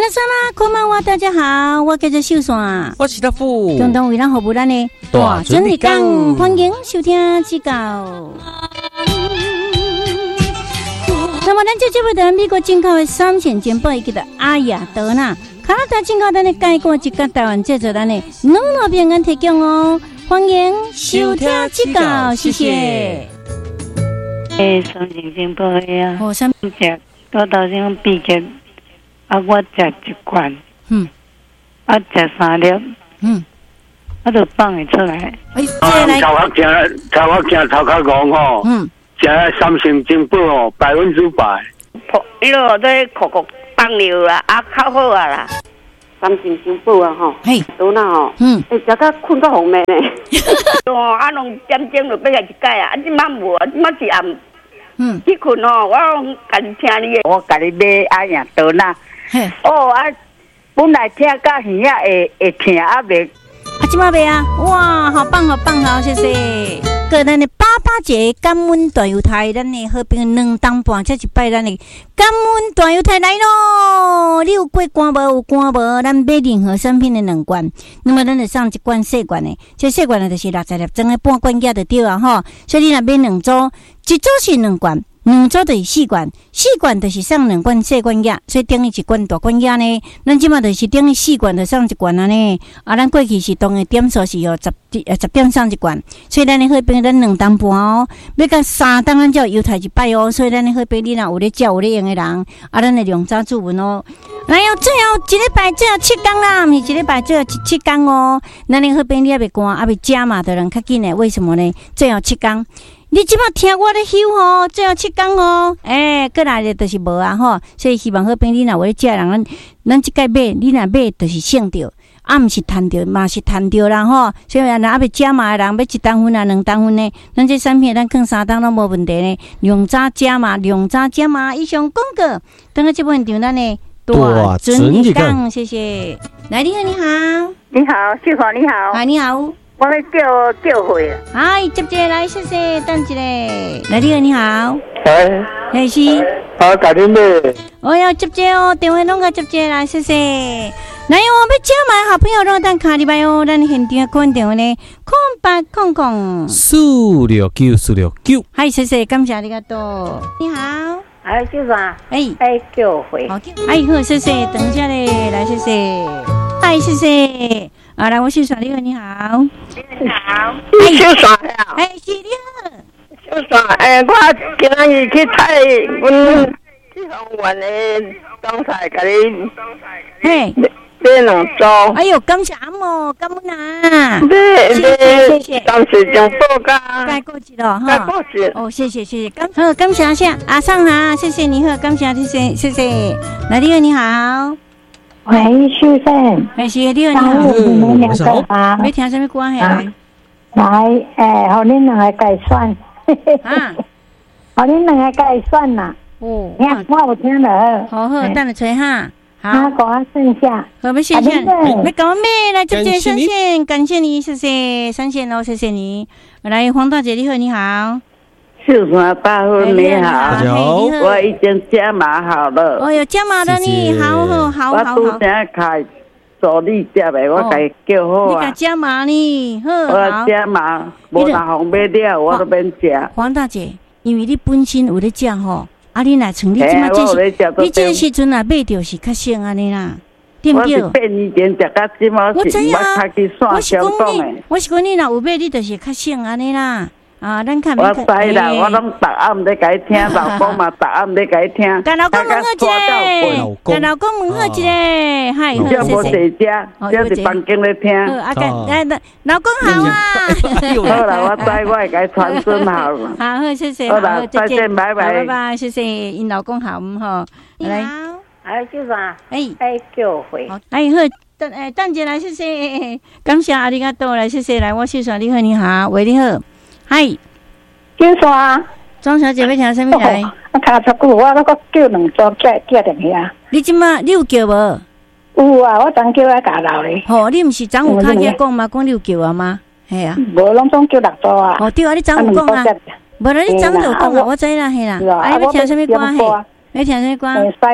皆さんこんばんは，大家好，我叫做秀山， 我是大富， 共同为咱服务咱的大准日讲，欢迎收听指教。那么，咱这节目在美国进口的3线煎包，伊叫做阿雅德纳，加拿大进口咱的介过一个台湾制作咱的两路平安提供哦，欢迎收听指教，谢谢。 3线煎包呀， 哦，什么？ 我头先毕业，我食1罐，食3粒，我就放会出来。 头壳惊头壳戆吼，食3线煎包哦，100%。 伊落在酷放尿啦，较好啊啦。3线煎包啊吼，倒哪吼，食到困到红面呢。哦，拢点就要来一解啊，即马无，即马是暗。去困吼，我家己听你的，我家己买阿样倒哪。本来听到耳仔会疼袂。 即马袂啊！哇，好棒，好棒，好，谢谢。个咱的88节感恩大犹太，咱的好朋友2当半，这一摆咱的感恩大犹太来咯！你有过关无？有关无？咱买任何产品的2罐，那么咱就送1罐细罐的，这细罐的就是60粒装的半罐价就对啊吼。所以你若买2组，一组是2罐。2组就是4罐，4罐就是送2罐细罐药，所以等于1罐大罐药呢。咱即马就是等于4罐就送1罐安尼。咱过去是当的点数是10点送1罐，所以咱的好朋友咱2当半哦，要到3当咱才有犹太一摆哦。所以咱的好朋友你若有咧照有咧用的人，咱的量早注文哦。来哟，最后一礼拜最后7天啦，不是一礼拜最后7天哦。咱的好朋友你还袂赶，还袂加码的人较紧的，为什么呢？最后7天。你即马听我咧休吼，最后7天哦，过来的就是无啊吼，所以希望好朋友你若有咧食人，咱即届买，你若买就是省着，毋是赚着，嘛是赚着啦吼。所以若还袂加码的人，要1当分啊2当分呢，咱这产品咱放3当都无问题呢。量早加码，以上广告，等下这部现场咱的大准日讲，谢谢。来，你好，你好， 你好，秀华你好， 你好。 我要叫回啊！ 哎，接者来，谢谢，等一下。来，你好，是。 好，改天买。 我要接者哦，电话拢个接者来，谢谢。来，我要加码好朋友咯，等卡里拜哦，咱现场看电话呢，0800 469。 嗨，谢谢，感谢你个多。你好， 秀华，叫回。 好，谢谢，等一下嘞，来，谢谢。嗨，谢谢。来，我秀爽，你好，你好， 你好， 秀爽呀， 是你好， 秀爽，我今日去采阮志宏园的种菜，甲你，买2组。 哎呦，感谢阿嬷，感恩啊！谢谢， 当时就报噶， 该过去了哈， 过去。 哦，谢谢，感谢下阿尚哈，谢谢你好，感谢，谢谢。来，你好。 喂，秀芬， 是你好， 你们2个啊， 要听什么歌来？ 来，互恁2个介选，互恁2个介选啦。哦，我有听了。 好，等下吹哈。好， 给我剩下。 好，要剩下。要搞咩来？接着三线，感谢你，谢谢3线哦，谢谢你。来，黄大姐，你好。 秀山大夫你好， 大家好， 我已经加码好了。 哦哟，加码了你，好。 我拄才开助你食的，我给叫好啊。 你甲加码呢？ 我加码，无人方买了，我都免食。 黄大姐，因为你本身有咧食吼，你来从你即马你这时阵啊买着是较省安尼啦，对不对？ 我是8年前食到即马是， 我是讲你若有买，你就是较省安尼啦。咱看我知啦，我拢逐暗咧甲伊听，老公嘛逐暗咧甲伊听。 甲老公问好一个，甲老公问好一个，嗨，谢谢。 无在家，只是房间咧听。 老公好啊。 好啦，我知，我会甲伊传真好。 好，谢谢。 好啦，再见，拜拜。 拜拜，谢谢。因老公好，吼。 你好，秀山，叫回。 好，等一来，谢谢，感谢阿里嘎多来，谢谢来，我秀山你好，你好，喂，你好。嗨， 秀山， 庄小姐要听什么来？ 我卡足久，我那个叫2组寄电话。 你即马你有叫无？ 有啊，我昨叫来家老咧。 哦，你毋是昨有卡起讲吗？讲你有叫啊吗？系啊。 无，拢总叫6组啊。 哦，对啊，你昨有讲啊。无啦，你昨有讲啊，我知啦，系啦。你要听什么歌？要听什么歌？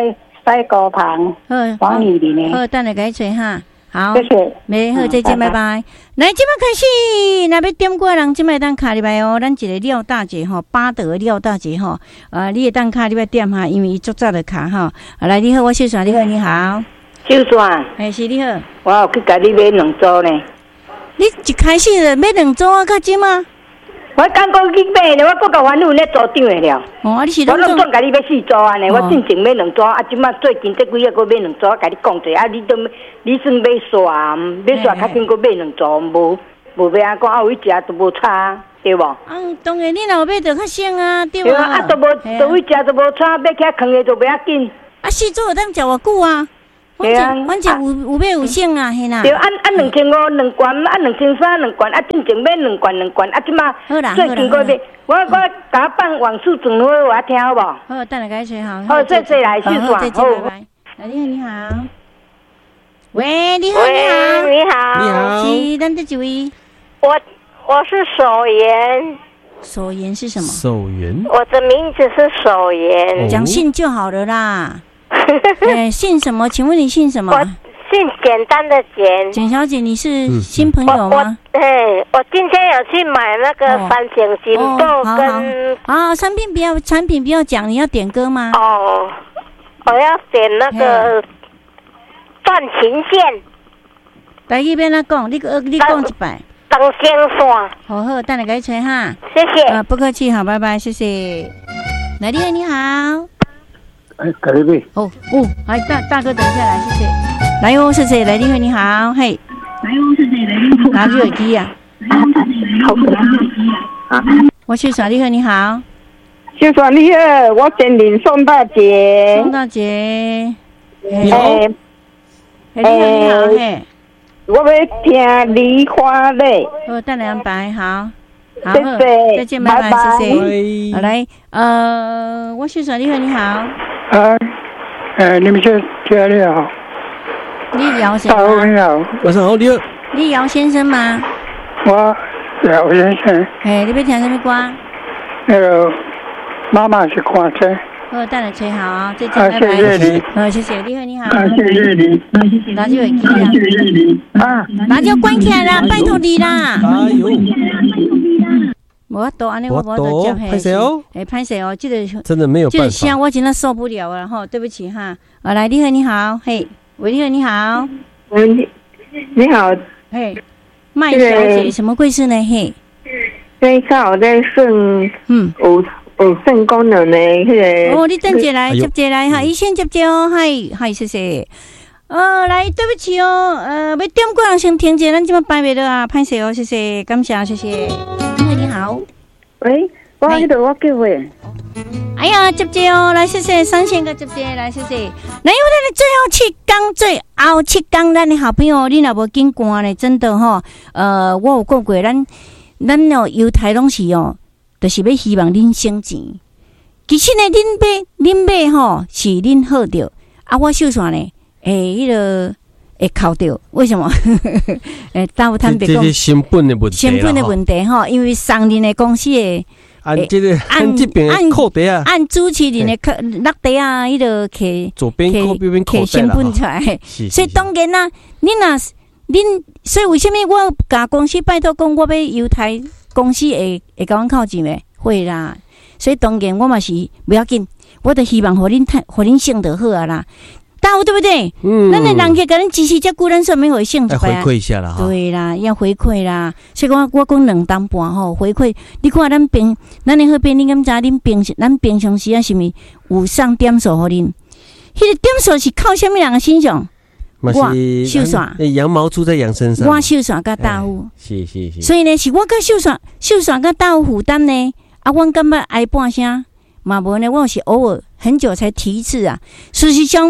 塞高旁，黄雨玲呢？ 好，等下给找哈。好， 谢谢。 没好，再见，拜拜。来，即摆开始，若要点过人，即摆当卡入来哦。咱一个廖大姐吼，巴德廖大姐吼，你会当卡你要点哈，因为伊足早的卡哈。来，你好，我秀爽，你好，你好。 秀爽， 是你好。 我有去甲你买2组呢。 你一开始就买2组啊？较少吗？ 我刚刚去买呢，我搁甲烦恼咧组长的了。 你是我拢总甲你买4组安尼，我进前买2组，即马最近这几日搁买2组，甲你讲者你算买煞较紧搁买2组，无要安讲有位食都无差，对无？ 当然你若买就较省啊，对啊。啊，都位食都无差，买起来放下就袂要紧。 4组有当食偌久啊？反正有买有省啊，嘿啦。 对，按2500 2罐，按2300 2罐，进前买2罐，即马最近搁买，我甲放往事转回我听好无？ 好，等下解释好。 好，谢谢来，秀爽， 再见，拜拜。你好。喂，你好。 你好。 是咱这几位？ 我是守言。 守言是什么？ 守言。 我的名字是守言。 讲姓就好了啦。姓什么？请问你姓什么？ 我姓简单的简。 简小姐，你是新朋友吗？ 我今天有去买那个3型金豆跟产品不要讲，你要点歌吗？ 我要点那个断琴线。 来一边来讲，你讲一摆。 当先说。 好，等下给你吹哈。 谢谢。 不客气，好，拜拜，谢谢。来，你好。 隔壁。 来大哥，等一下来，谢谢。来哦，谢谢，来你好，嘿。来哦，谢谢，来拿住耳机啊。 好可爱。我秀爽，你好。 秀爽你好，我先领宋大姐。 宋大姐。 你好。 你好，嘿。 我要听《梨花泪》。 等下安排好。 谢谢， 再见，拜拜，谢谢。好来，我秀爽，你好。 你们家里好。 李瑶先生。 你好， 晚上好，你好。 李瑶先生吗？ 我姚先生。 你要听什么歌？ 那个妈妈是看车。 等下吹好，再见，拜拜。 谢谢你。 谢谢，你好。 谢谢你。 拿就耳机啊。谢谢你。拿就关起来啦，拜托你啦。 哎呦。 我多安尼，我多接拍摄哦， 拍摄哦，这个真的没有办法， 这个声我真的受不了了哈，对不起哈。来，你好，嘿，喂，你好， 你好， 嘿，麦小姐，什么贵事呢？嘿， 这个我在顺，有肾功能的迄个。 你等下来接来哈，医生接哦，嗨，谢谢。来，对不起哦，要点过人先听者，咱这么摆袂到啊，拍摄哦，谢谢，感谢，谢谢。你好， 喂，我迄度我叫喂。 哎呀，接哦，来谢谢3线个接，来谢谢。来，我咱的最后7天，咱的好朋友，你若无紧赶呢，真的吼，我有讲过，咱哦犹太拢是哦，就是要希望恁省钱。其实呢，恁买吼是恁好着，我秀爽呢，迄个。会考到为什么？大有摊别讲， 这是成本的问题哈，因为上任的公司的按这边的扣底啊， 按主持人的落地啊，迄个左边扣右边扣成本出来，所以当然啦，所以为什么我甲公司拜托讲，我要犹太公司会甲阮扣钱的，会啦，所以当然我嘛是不要紧，我就希望互恁省就好啊啦。对不对？咱的人去给人支持，这久咱说没回省要回馈一下啦。 对啦，要回馈啦。所以我讲2当半吼，回馈。你看咱的好朋友，你敢知咱平常时啊，是咪有上点数互恁？迄个点数是靠什么人的身上？ 我秀爽， 羊毛出在羊身上。 我秀爽甲大夫， 是。 所以呢，是我甲秀爽甲大夫负担呢。我感觉挨半声。嘛无呢，我是偶尔很久才提一次啊。事实上，这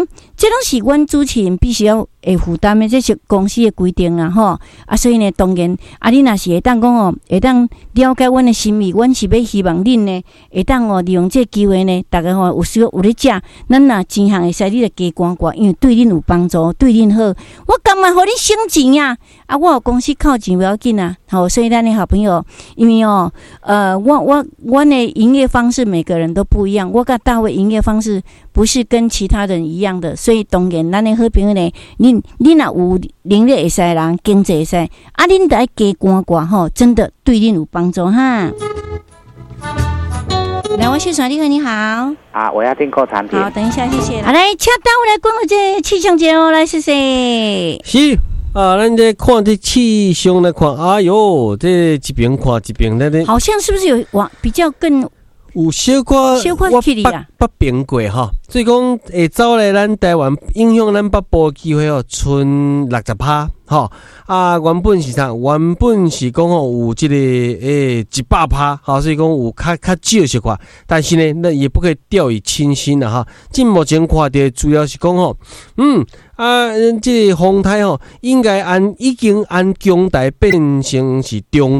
这拢是阮主持人必须要会负担的，这是公司的规定啦吼。所以呢，当然你若是会当讲哦，会当了解阮的心意，阮是要希望恁呢会当利用这机会呢，大家有需要有咧食，咱若钱项会使你就加赶赶，因为对恁有帮助，对恁好。我干嘛互你省钱呀？我有公司靠钱不要紧啊。好，所以咱的好朋友，因为我的营业方式每个人都不一样，我跟大卫营业方式不是跟其他人一样的，所以当然咱的好朋友呢，恁若有能力会使人，经济会使，恁得加赶赶吼，真的对恁有帮助哈。来，我谢爽，你好。 我要订购产品。 好，等一下，谢谢。来，请大卫来讲这气象节哦，来，谢谢。 是。咱这看这气象来看，哎哟，这一边看一边那好像是不是有比较更有小可北边过哈，所以讲会走来咱台湾影响咱北部的机会哦，剩60%哈。原本是啥？原本是讲有这个100%哈，所以讲有较少些块，但是呢，那也不可以掉以轻心了哈。今目前看到主要是讲这个风台应该已经按强台变成是中